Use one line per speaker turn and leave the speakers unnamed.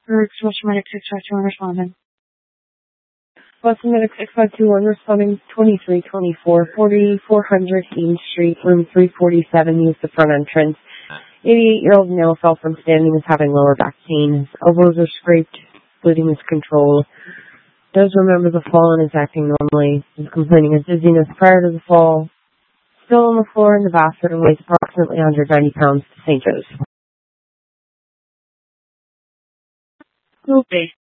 Express Medic 651 responding.
Boston Medic 6521 responding 2324 4400 Eaton Street, room 347, use the front entrance. 88-year-old male fell from standing, is having lower back pain. His elbows are scraped, bleeding is controlled. Does remember the fall and is acting normally. He's complaining of dizziness prior to the fall. Still on the floor in the bathroom, weighs approximately 190 pounds to St. Joe's.
Okay.